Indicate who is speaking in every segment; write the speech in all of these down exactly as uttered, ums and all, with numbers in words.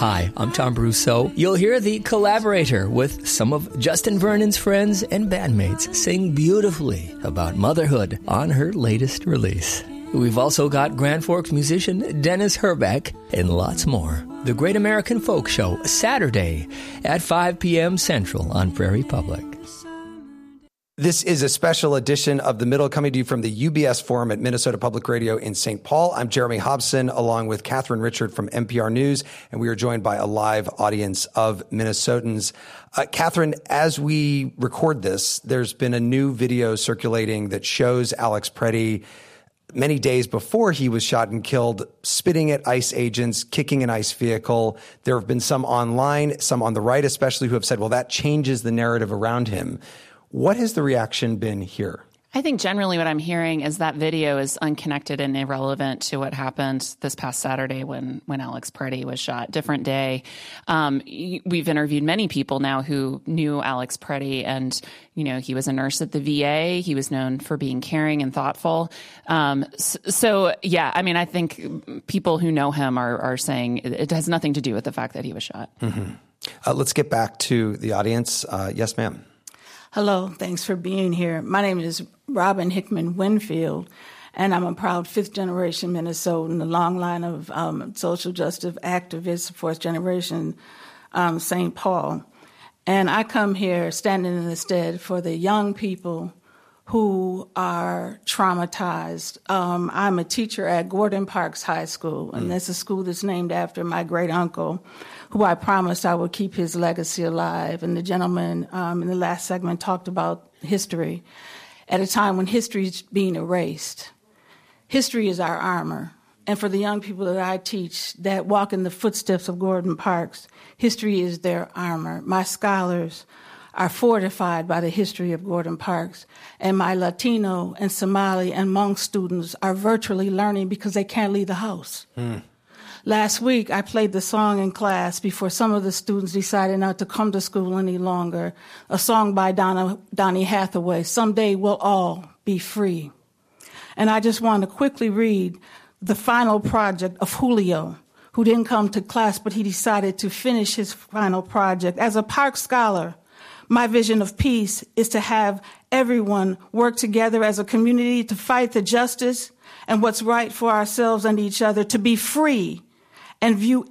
Speaker 1: Hi, I'm Tom Brousseau. You'll hear the collaborator with some of Justin Vernon's friends and bandmates sing beautifully about motherhood on her latest release. We've also got Grand Forks musician Dennis Herbeck and lots more. The Great American Folk Show, Saturday at five p.m. Central on Prairie Public.
Speaker 2: This is a special edition of The Middle coming to you from the U B S Forum at Minnesota Public Radio in Saint Paul. I'm Jeremy Hobson along with Catherine Richard from N P R News, and we are joined by a live audience of Minnesotans. Uh, Catherine, as we record this, there's been a new video circulating that shows Alex Preddy many days before he was shot and killed, spitting at ICE agents, kicking an ICE vehicle. There have been some online, some on the right especially, who have said, well, that changes the narrative around him. What has the reaction been here?
Speaker 3: I think generally what I'm hearing is that video is unconnected and irrelevant to what happened this past Saturday when, when Alex Preddy was shot. Different day. Um, we've interviewed many people now who knew Alex Preddy, and, you know, he was a nurse at the V A. He was known for being caring and thoughtful. Um, so, so, yeah, I mean, I think people who know him are, are saying it has nothing to do with the fact that he was shot.
Speaker 2: Mm-hmm. Uh, let's get back to the audience. Uh, yes, ma'am.
Speaker 4: Hello, thanks for being here. My name is Robin Hickman Winfield, and I'm a proud fifth-generation Minnesotan, a long line of um, social justice activists, fourth generation um, Saint Paul. And I come here standing in the stead for the young people who are traumatized. Um, I'm a teacher at Gordon Parks High School, and mm. that's a school that's named after my great-uncle, who I promised I would keep his legacy alive. And the gentleman um, in the last segment talked about history at a time when history is being erased. History is our armor. And for the young people that I teach that walk in the footsteps of Gordon Parks, history is their armor. My scholars are fortified by the history of Gordon Parks, and my Latino and Somali and Hmong students are virtually learning because they can't leave the house. Mm. Last week, I played the song in class before some of the students decided not to come to school any longer, a song by Donna, Donny Hathaway, Someday We'll All Be Free. And I just want to quickly read the final project of Julio, who didn't come to class, but he decided to finish his final project. As a Park scholar, my vision of peace is to have everyone work together as a community to fight the justice and what's right for ourselves and each other, to be free and view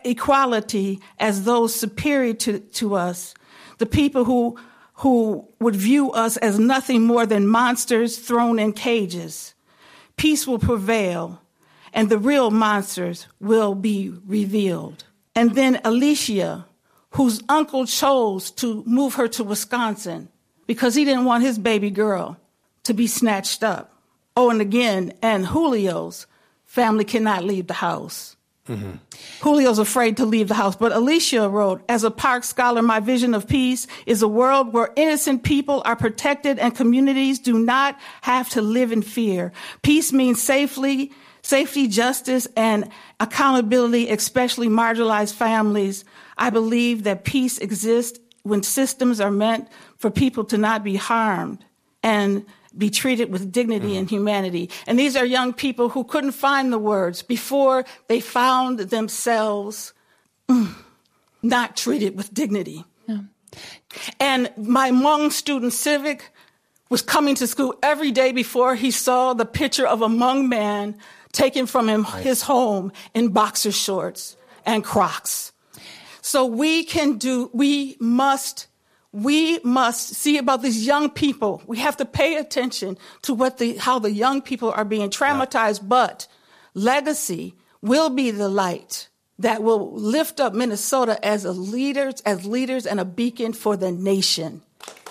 Speaker 4: equality as those superior to, to us, the people who, who would view us as nothing more than monsters thrown in cages. Peace will prevail, and the real monsters will be revealed. And then Alicia, whose uncle chose to move her to Wisconsin because he didn't want his baby girl to be snatched up. Oh, and again, and Julio's family cannot leave the house. Mm-hmm. Julio's afraid to leave the house. But Alicia wrote, as a Park scholar, my vision of peace is a world where innocent people are protected and communities do not have to live in fear. Peace means safely, safety, justice, and accountability, especially marginalized families. I believe that peace exists when systems are meant for people to not be harmed and be treated with dignity mm. and humanity. And these are young people who couldn't find the words before they found themselves mm, not treated with dignity. Yeah. And my Hmong student, Civic, was coming to school every day before he saw the picture of a Hmong man taken from him, nice. his home in boxer shorts and Crocs. So we can do, we must, we must see about these young people. We have to pay attention to what the, how the young people are being traumatized, yeah. but legacy will be the light that will lift up Minnesota as a leaders, as leaders and a beacon for the nation.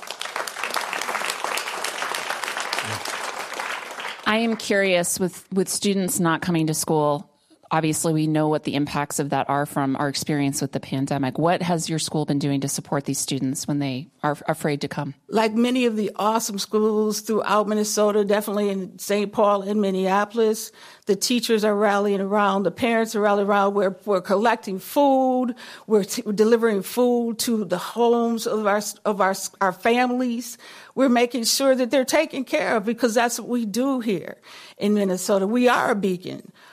Speaker 3: I am curious with, with students not coming to school. Obviously, we know what the impacts of that are from our experience with the pandemic. What has your school been doing to support these students when they are afraid to come?
Speaker 4: Like many of the awesome schools throughout Minnesota, definitely in Saint Paul and Minneapolis, the teachers are rallying around, the parents are rallying around. We're, we're collecting food, we're, t- we're delivering food to the homes of our of our our families. We're making sure that they're taken care of because that's what we do here in Minnesota. We are a beacon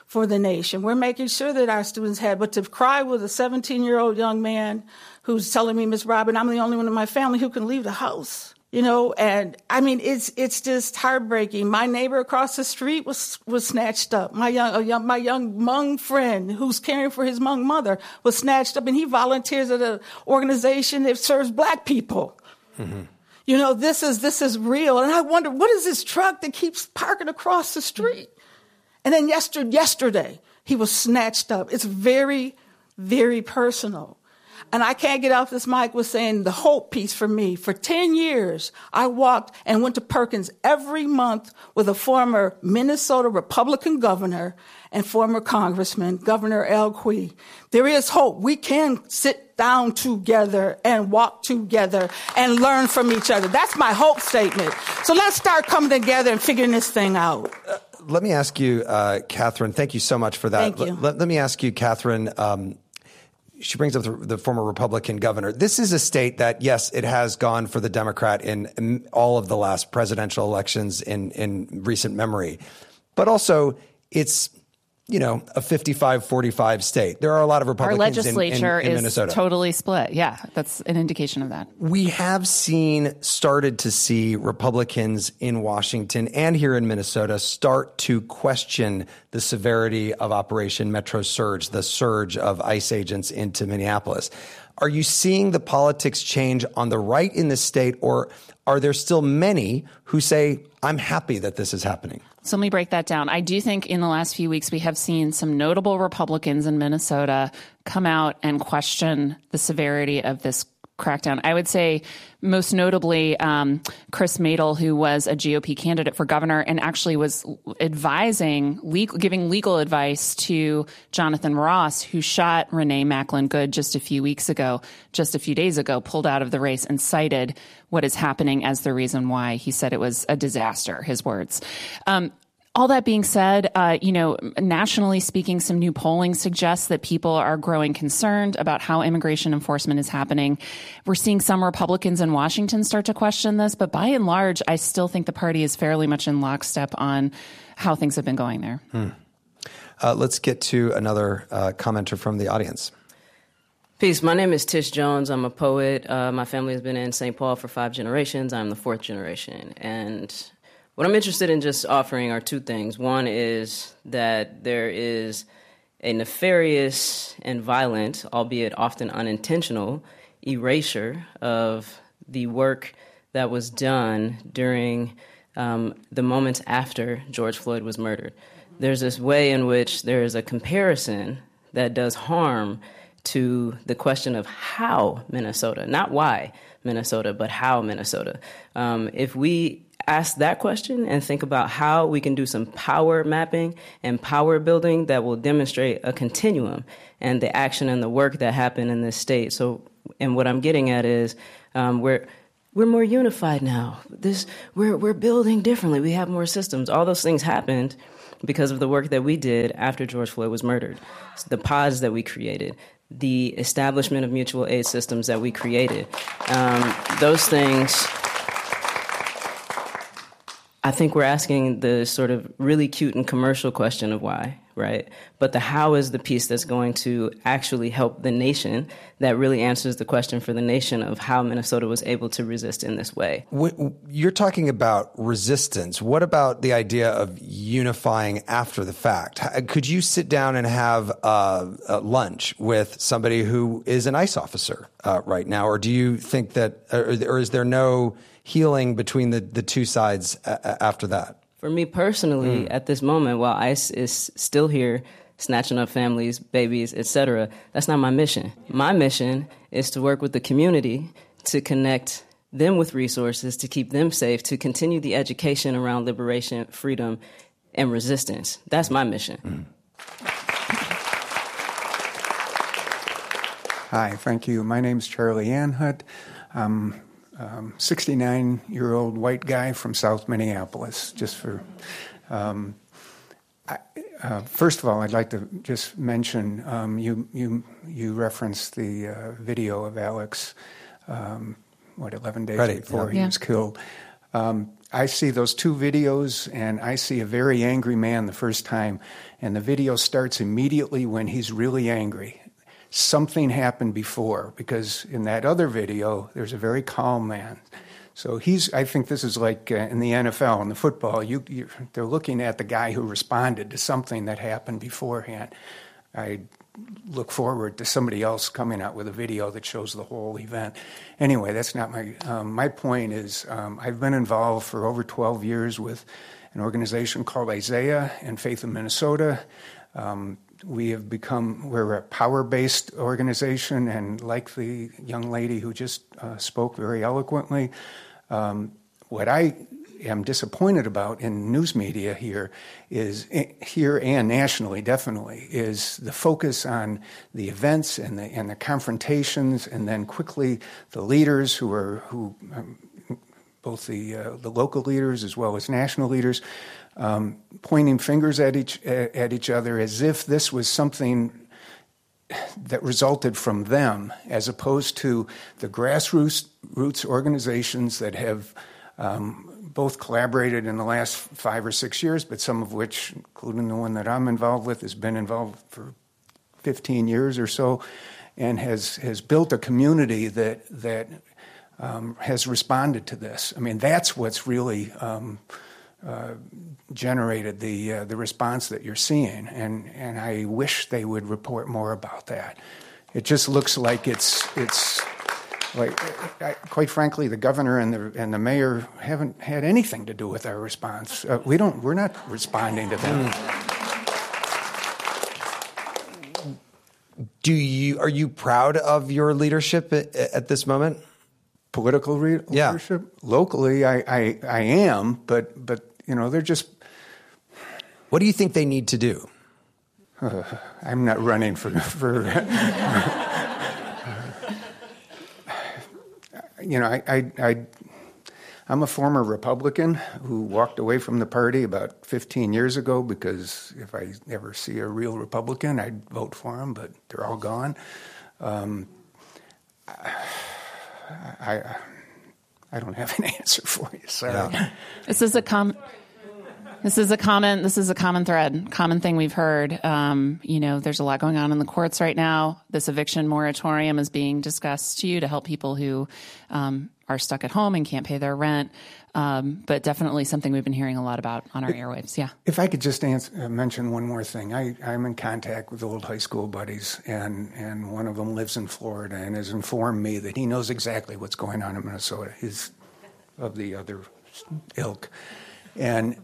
Speaker 4: for the nation. We're making sure that our students have, but to cry with a seventeen-year-old young man who's telling me, Miz Robin, I'm the only one in my family who can leave the house. You know, and I mean, it's it's just heartbreaking. My neighbor across the street was was snatched up. My young, a young my young Hmong friend who's caring for his Hmong mother was snatched up, and he volunteers at an organization that serves black people. Mm-hmm. You know, this is this is real, and I wonder, what is this truck that keeps parking across the street? And then yesterday, yesterday he was snatched up. It's very, very personal. And I can't get off this mic with saying the hope piece for me. For ten years, I walked and went to Perkins every month with a former Minnesota Republican governor and former Congressman, Governor Al Quie. There is hope. We can sit down together and walk together and learn from each other. That's my hope statement. So let's start coming together and figuring this thing out.
Speaker 2: Uh, let me ask you, uh, Catherine, thank you so much for that.
Speaker 4: Thank you.
Speaker 2: Let, let me ask you, Catherine, um, she brings up the, the former Republican governor. This is a state that, yes, it has gone for the Democrat in, in all of the last presidential elections in, in recent memory. But also, it's, you know, a fifty-five forty-five state. There are a lot of Republicans
Speaker 3: Our legislature
Speaker 2: in, in, in
Speaker 3: is
Speaker 2: Minnesota.
Speaker 3: Totally split. Yeah, that's an indication of that.
Speaker 2: We have seen, started to see Republicans in Washington and here in Minnesota start to question the severity of Operation Metro Surge, the surge of ICE agents into Minneapolis. Are you seeing the politics change on the right in the state, or are there still many who say, I'm happy that this is happening?
Speaker 3: So let me break that down. I do think in the last few weeks, we have seen some notable Republicans in Minnesota come out and question the severity of this crackdown. I would say most notably um, Chris Madel, who was a G O P candidate for governor and actually was advising, legal, giving legal advice to Jonathan Ross, who shot Renee Macklin Good just a few weeks ago, just a few days ago, pulled out of the race and cited what is happening as the reason why. He said it was a disaster, his words. Um, All that being said, uh, you know, nationally speaking, some new polling suggests that people are growing concerned about how immigration enforcement is happening. We're seeing some Republicans in Washington start to question this, but by and large, I still think the party is fairly much in lockstep on how things have been going there.
Speaker 2: Hmm. Uh, let's get to another uh, commenter from the audience.
Speaker 5: Peace. My name is Tish Jones. I'm a poet. Uh, my family has been in Saint Paul for five generations. I'm the fourth generation. And what I'm interested in just offering are two things. One is that there is a nefarious and violent, albeit often unintentional, erasure of the work that was done during um, the moments after George Floyd was murdered. There's this way in which there is a comparison that does harm to the question of how Minnesota, not why Minnesota, but how Minnesota. Um, if we ask that question and think about how we can do some power mapping and power building that will demonstrate a continuum and the action and the work that happened in this state. So, and what I'm getting at is um, we're we're more unified now. This we're we're building differently. We have more systems. All those things happened because of the work that we did after George Floyd was murdered. So the pods that we created, the establishment of mutual aid systems that we created, um, those things. I think we're asking the sort of really cute and commercial question of why, right? But the how is the piece that's going to actually help the nation, that really answers the question for the nation of how Minnesota was able to resist in this way.
Speaker 2: You're talking about resistance. What about the idea of unifying after the fact? Could you sit down and have uh, a lunch with somebody who is an ICE officer uh, right now? Or do you think that, or, or is there no healing between the, the two sides a- after that?
Speaker 5: For me personally, mm. at this moment, while ICE is still here, snatching up families, babies, et cetera, that's not my mission. My mission is to work with the community to connect them with resources, to keep them safe, to continue the education around liberation, freedom, and resistance. That's my mission. Mm.
Speaker 6: Hi, thank you. My name's Charlie Anhut. Um, Um, sixty-nine-year-old white guy from South Minneapolis, just for... Um, I, uh, first of all, I'd like to just mention, um, you you you referenced the uh, video of Alex, um, what, eleven days
Speaker 2: Ready,
Speaker 6: before
Speaker 2: yeah.
Speaker 6: he
Speaker 3: yeah.
Speaker 6: was killed. Um, I see those two videos, and I see a very angry man the first time, and the video starts immediately when he's really angry. Something happened before, because in that other video, there's a very calm man. So he's, I think this is like uh, in the N F L, in the football, you, you, they're looking at the guy who responded to something that happened beforehand. I look forward to somebody else coming out with a video that shows the whole event. Anyway, that's not my, um, my point is um, I've been involved for over twelve years with an organization called Isaiah and Faith in Minnesota. Um, we have become, we're a power-based organization, and like the young lady who just uh, spoke very eloquently, um, what I am disappointed about in news media here is, here and nationally definitely, is the focus on the events and the and the confrontations, and then quickly the leaders who are, who um, both the uh, the local leaders as well as national leaders, um, pointing fingers at each at each other as if this was something that resulted from them, as opposed to the grassroots roots organizations that have um, both collaborated in the last five or six years, but some of which, including the one that I'm involved with, has been involved for fifteen years or so, and has has built a community that that um, has responded to this. I mean, that's what's really um, uh, generated the uh, the response that you're seeing, and and I wish they would report more about that. It just looks like it's it's. Like, I, quite frankly, the governor and the and the mayor haven't had anything to do with our response. Uh, we don't. We're not responding to them.
Speaker 2: Do you are you proud of your leadership at, at this moment?
Speaker 6: Political re-
Speaker 2: yeah.
Speaker 6: leadership, locally, I, I I am, but but you know, they're just.
Speaker 2: What do you think they need to do?
Speaker 6: Uh, I'm not running for for. You know, I, I, I, I'm a former Republican who walked away from the party about fifteen years ago because if I ever see a real Republican, I'd vote for them, but they're all gone. Um, I, I, I don't have an answer for you. Sorry.
Speaker 2: Yeah.
Speaker 3: This is a com- This is a common. This is a common thread, common thing we've heard. Um, you know, there's a lot going on in the courts right now. This eviction moratorium is being discussed to you to help people who um, are stuck at home and can't pay their rent. Um, but definitely something we've been hearing a lot about on our airwaves. Yeah.
Speaker 6: If I could just answer, uh, mention one more thing, I, I'm in contact with old high school buddies, and and one of them lives in Florida and has informed me that he knows exactly what's going on in Minnesota. He's of the other ilk, and.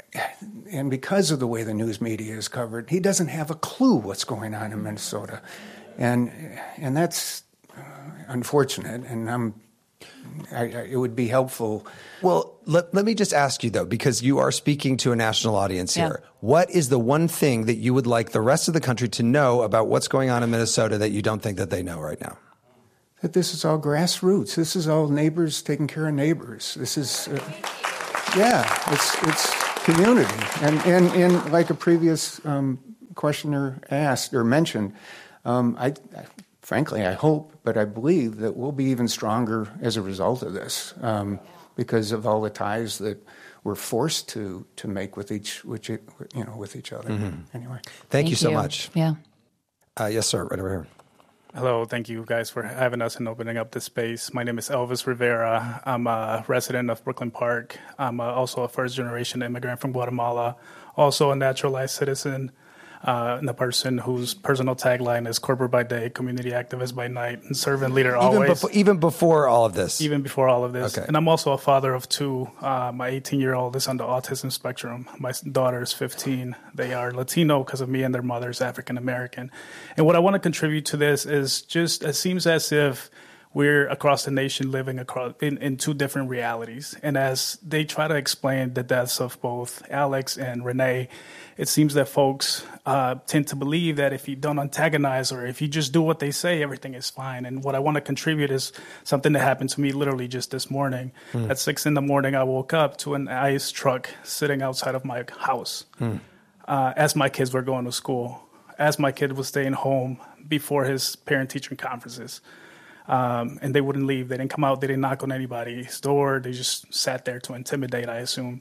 Speaker 6: And because of the way the news media is covered, he doesn't have a clue what's going on in Minnesota, and and that's uh, unfortunate. And I'm, I, I, it would be helpful.
Speaker 2: Well, let let me just ask you though, because you are speaking to a national audience here. Yeah. What is the one thing that you would like the rest of the country to know about what's going on in Minnesota that you don't think that they know right now?
Speaker 6: That this is all grassroots. This is all neighbors taking care of neighbors. This is, uh, yeah, it's it's. Community, and, and and like a previous um, questioner asked or mentioned, um, I, I frankly I hope, but I believe that we'll be even stronger as a result of this, um, because of all the ties that we're forced to to make with each, which you know, with each other. Mm-hmm. Anyway,
Speaker 2: thank,
Speaker 3: thank
Speaker 2: you so
Speaker 3: you.
Speaker 2: much.
Speaker 3: Yeah.
Speaker 2: Uh, yes, sir. Right over here.
Speaker 7: Hello, thank you guys for having us and opening up this space. My name is Elvis Rivera. I'm a resident of Brooklyn Park. I'm uh, also a first-generation immigrant from Guatemala, also a naturalized citizen, uh, and a person whose personal tagline is corporate by day, community activist by night, and servant leader always.
Speaker 2: Even before, even before all of this?
Speaker 7: Even before all of this.
Speaker 2: Okay.
Speaker 7: And I'm also a father of two. Uh, my eighteen-year-old is on the autism spectrum. My daughter is fifteen. They are Latino because of me, and their mother is African-American. And what I want to contribute to this is just, it seems as if we're across the nation living across in, in two different realities. And as they try to explain the deaths of both Alex and Renee, it seems that folks uh, tend to believe that if you don't antagonize or if you just do what they say, everything is fine. And what I want to contribute is something that happened to me literally just this morning. Mm. At six in the morning, I woke up to an ICE truck sitting outside of my house mm. uh, as my kids were going to school, as my kid was staying home before his parent-teacher conferences. Um, and they wouldn't leave. They didn't come out. They didn't knock on anybody's door. They just sat there to intimidate, I assume.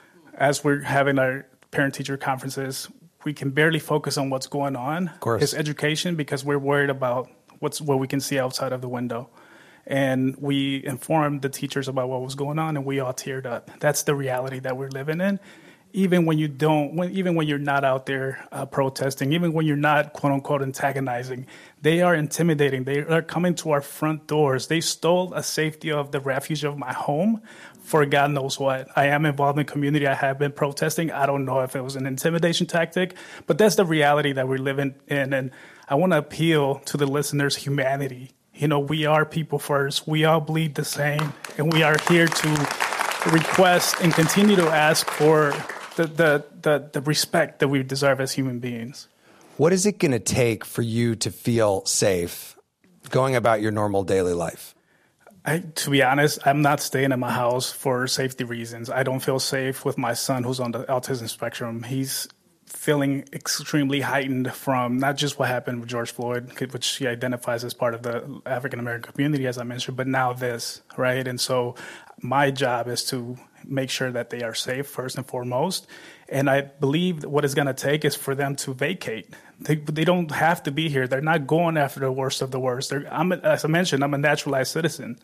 Speaker 7: As we're having our parent-teacher conferences, we can barely focus on what's going on.
Speaker 2: Of course.
Speaker 7: It's education because we're worried about what's what we can see outside of the window. And we informed the teachers about what was going on, and we all teared up. That's the reality that we're living in. Even when you don't, when, even when you're not out there uh, protesting, even when you're not, quote unquote, antagonizing, they are intimidating. They are coming to our front doors. They stole a safety of the refuge of my home for God knows what. I am involved in community. I have been protesting. I don't know if it was an intimidation tactic, but that's the reality that we're living in. And I want to appeal to the listeners' humanity. You know, we are people first. We all bleed the same, and we are here to request and continue to ask for the, the, the, the respect that we deserve as human beings.
Speaker 2: What is it going to take for you to feel safe going about your normal daily life?
Speaker 7: I, to be honest, I'm not staying in my house for safety reasons. I don't feel safe with my son who's on the autism spectrum. He's feeling extremely heightened from not just what happened with George Floyd, which he identifies as part of the African-American community, as I mentioned, but now this, right? And so my job is to make sure that they are safe first and foremost. And I believe what it's going to take is for them to vacate. They, they don't have to be here. They're not going after the worst of the worst. They're, I'm, as I mentioned, I'm a naturalized citizen.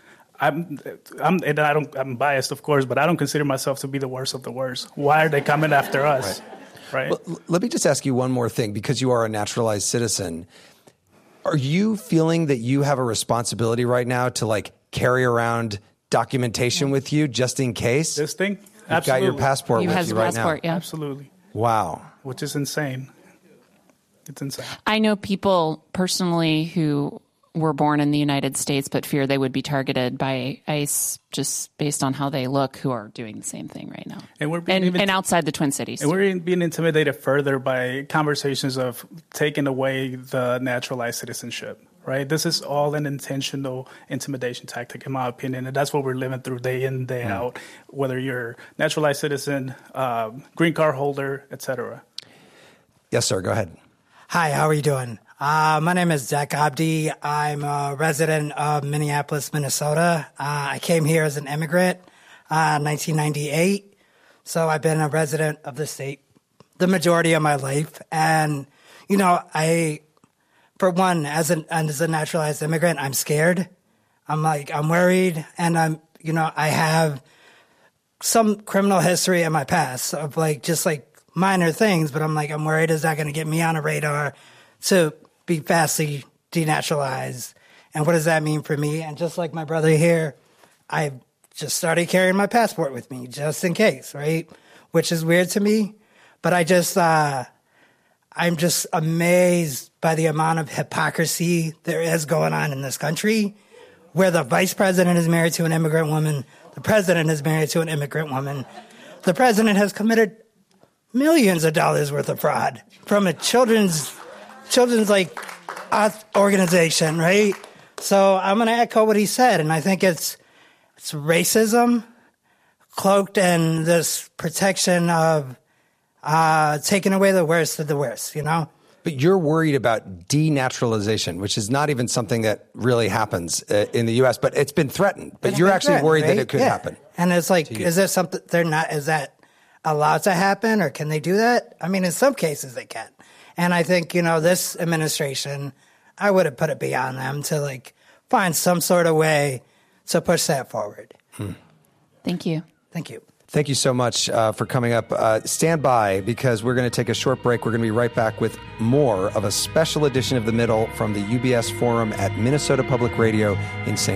Speaker 7: I'm, I'm, and I don't, I'm biased, of course, but I don't consider myself to be the worst of the worst. Why are they coming after us?
Speaker 2: Right.
Speaker 7: Right.
Speaker 2: Well, let me just ask you one more thing, because you are a naturalized citizen. Are you feeling that you have a responsibility right now to like carry around documentation with you just in case?
Speaker 7: This thing?
Speaker 2: You've
Speaker 7: Absolutely.
Speaker 2: got your passport
Speaker 3: You
Speaker 2: with
Speaker 3: has
Speaker 2: you
Speaker 3: a
Speaker 2: right
Speaker 3: passport,
Speaker 2: now.
Speaker 3: yeah.
Speaker 7: Absolutely.
Speaker 2: Wow.
Speaker 7: Which is insane. It's insane.
Speaker 3: I know people personally who were born in the United States but fear they would be targeted by ICE just based on how they look, who are doing the same thing right now.
Speaker 7: And we're being
Speaker 3: and,
Speaker 7: even-
Speaker 3: and outside the Twin Cities.
Speaker 7: And we're being intimidated further by conversations of taking away the naturalized citizenship, right? This is all an intentional intimidation tactic, in my opinion, and that's what we're living through day in, day mm. out, whether you're naturalized citizen, um, green card holder, et cetera.
Speaker 2: Yes, sir. Go ahead.
Speaker 8: Hi, how are you doing? Uh, my name is Zach Abdi. I'm a resident of Minneapolis, Minnesota. Uh, I came here as an immigrant uh, in nineteen ninety-eight. So I've been a resident of the state the majority of my life. And, you know, I, for one, as, an, as a naturalized immigrant, I'm scared. I'm like, I'm worried. And I'm, you know, I have some criminal history in my past of like, just like minor things, but I'm like, I'm worried, is that going to get me on a radar to be fastly denaturalized? And what does that mean for me? And just like my brother here, I just started carrying my passport with me just in case, right? Which is weird to me, but I just, uh, I'm just amazed by the amount of hypocrisy there is going on in this country, where the vice president is married to an immigrant woman, the president is married to an immigrant woman, the president has committed millions of dollars worth of fraud from a children's children's like organization, right? So I'm going to echo what he said, and I think it's it's racism cloaked in this protection of uh, taking away the worst of the worst, you know?
Speaker 2: But you're worried about denaturalization, which is not even something that really happens uh, in the U S, but it's been threatened. But
Speaker 8: It's
Speaker 2: you're
Speaker 8: been
Speaker 2: actually
Speaker 8: threatened,
Speaker 2: worried
Speaker 8: right?
Speaker 2: that it could
Speaker 8: Yeah.
Speaker 2: happen.
Speaker 8: And it's like, is there something they're not, is that allowed to happen, or can they do that? I mean, in some cases they can. And I think, you know, this administration, I would have put it beyond them to like find some sort of way to push that forward.
Speaker 2: Hmm.
Speaker 3: Thank you.
Speaker 8: Thank you.
Speaker 2: Thank you so much uh, for coming up. Uh, stand by, because we're going to take a short break. We're going to be right back with more of a special edition of The Middle from the U B S Forum at Minnesota Public Radio in Saint